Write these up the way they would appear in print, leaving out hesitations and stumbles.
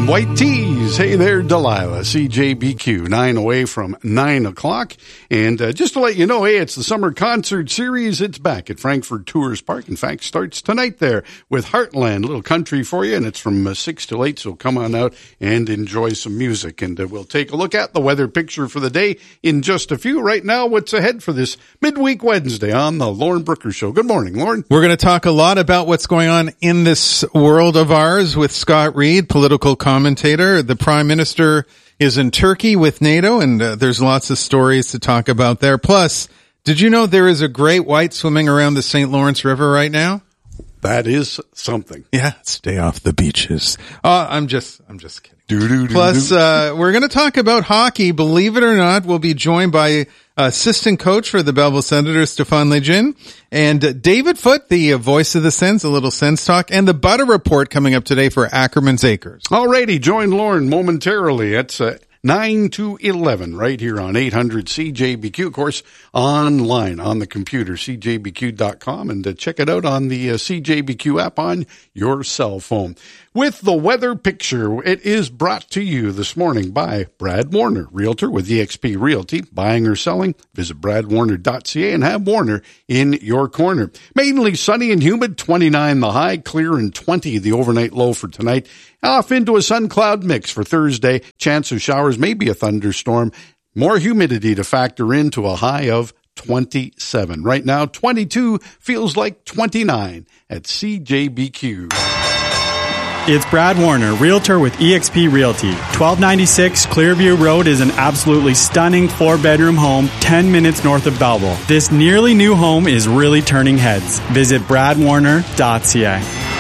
and White Tees. Hey there, Delilah. CJBQ, 9 away from 9 o'clock. And just to let you know, hey, it's the summer concert series. It's back at Frankfurt Tours Park. In fact, starts tonight there with Heartland, a little country for you. And it's from 6 till 8, so come on out and enjoy some music. And we'll take a look at the weather picture for the day in just a few. Right now, what's ahead for this midweek Wednesday on the Lauren Brooker Show. Good morning, Lauren. We're going to talk a lot about what's going on in this world of ours with Scott Reed, political commentator. The Prime Minister is in Turkey with NATO, and there's lots of stories to talk about there. Plus, did you know there is a great white swimming around the St. Lawrence River right now? That is something. Yeah, stay off the beaches. I'm just kidding. Plus, we're going to talk about hockey. Believe it or not, we'll be joined by assistant coach for the Belleville Senators, Stefan Lejeune, and David Foote, the voice of the Sens, a little Sens talk, and the Butter Report coming up today for Ackerman's Acres. Alrighty, join Lauren momentarily. It's 9 to 11 right here on 800 CJBQ. Of course, online on the computer, cjbq.com, and check it out on the CJBQ app on your cell phone. With the weather picture, it is brought to you this morning by Brad Warner, Realtor with eXp Realty. Buying or selling, visit bradwarner.ca and have Warner in your corner. Mainly sunny and humid, 29 the high, clear and 20 the overnight low for tonight. Off into a sun cloud mix for Thursday. Chance of showers, maybe a thunderstorm. More humidity to factor into a high of 27. Right now, 22 feels like 29 at CJBQ. It's Brad Warner, Realtor with eXp Realty. 1296 Clearview Road is an absolutely stunning 4-bedroom home 10 minutes north of Belleville. This nearly new home is really turning heads. Visit bradwarner.ca.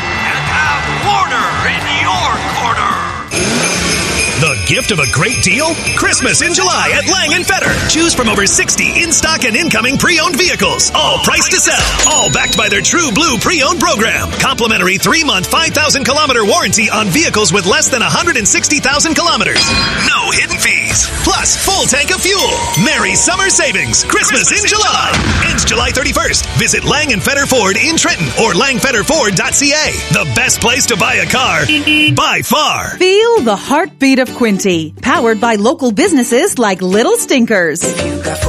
The gift of a great deal? Christmas in July at Lang & Fetter. Choose from over 60 in-stock and incoming pre-owned vehicles. All priced to sell. All backed by their True Blue pre-owned program. Complimentary 3-month, 5,000-kilometer warranty on vehicles with less than 160,000 kilometers. No hidden fees. Plus, full tank of fuel. Merry summer savings. Christmas in July. Ends July 31st. Visit Lang & Fetter Ford in Trenton or langfetterford.ca. The best place to buy a car by far. Feel the heartbeat of Quinty, powered by local businesses like Little Stinkers.